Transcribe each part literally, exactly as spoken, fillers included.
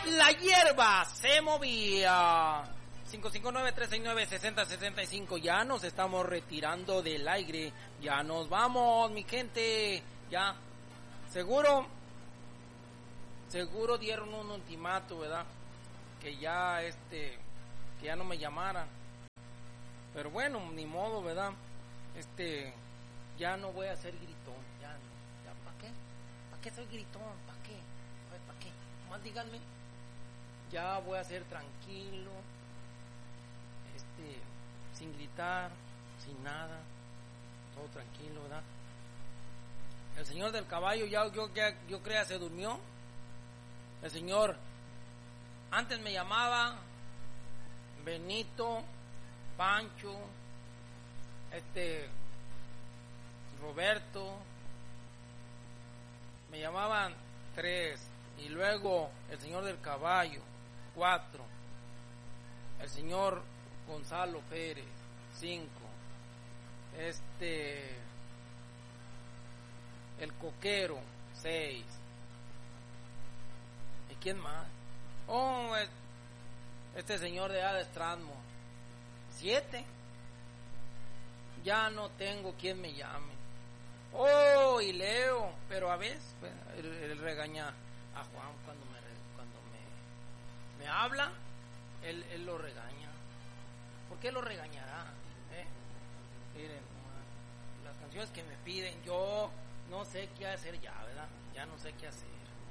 La hierba se movía. cinco cinco nueve, tres seis nueve, seis cero siete cinco. Ya nos estamos retirando del aire. Ya nos vamos, mi gente. Ya. Seguro. Seguro dieron un ultimato, ¿verdad? Que ya este. Que ya no me llamaran. Pero bueno, ni modo, ¿verdad? Este. Ya no voy a ser gritón. Ya no. Ya, ¿para qué? ¿Para qué soy gritón? ¿Para qué? ¿Para qué? Más díganme. Ya voy a ser tranquilo. Este, sin gritar, sin nada, todo tranquilo, ¿verdad? El señor del caballo ya, yo, ya, yo creo, se durmió. El señor, antes me llamaba Benito, Pancho, este, Roberto, me llamaban tres, y luego el señor del caballo, cuatro, el señor Gonzalo Pérez, cinco, este, el coquero, seis, ¿y quién más? Oh, este señor de Ada Estrasmo, siete, ya no tengo quien me llame. Oh, y Leo, pero a veces él, él regaña a Juan cuando me cuando me, me habla, él, él lo regaña. ¿Por qué lo regañará? ¿Eh? Miren, las canciones que me piden, yo no sé qué hacer ya, ¿verdad? Ya no sé qué hacer.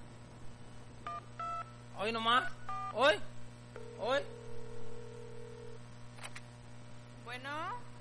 Hoy nomás, hoy, hoy. Bueno.